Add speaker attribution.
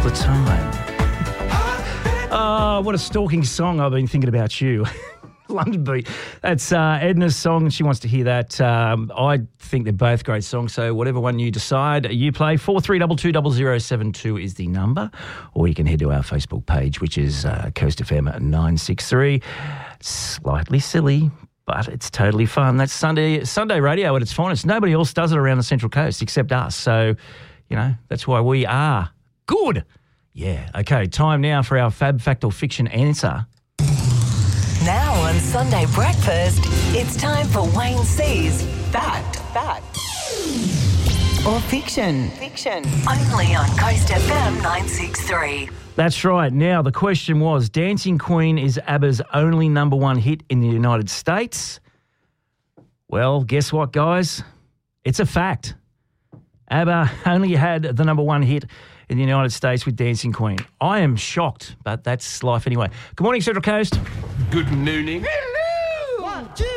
Speaker 1: the time. What a stalking song. I've been thinking about you. London Beat. That's Edna's song. She wants to hear that. I think they're both great songs, so whatever one you decide, you play. 43220072 is the number, or you can head to our Facebook page, which is Coast FM 963. Slightly silly, but it's totally fun. That's Sunday radio at its finest. Nobody else does it around the Central Coast except us, so, that's why we are good. Yeah, okay, time now for our Fab, Fact or Fiction answer.
Speaker 2: Now on Sunday Breakfast, it's time for Wayne C's Fact or Fiction. Only on Coast FM 963.
Speaker 1: That's right. Now, the question was, Dancing Queen is ABBA's only number one hit in the United States? Well, guess what, guys? It's a fact. ABBA only had the number one hit in the United States with Dancing Queen. I am shocked, but that's life anyway. Good morning, Central Coast.
Speaker 3: Good nooning.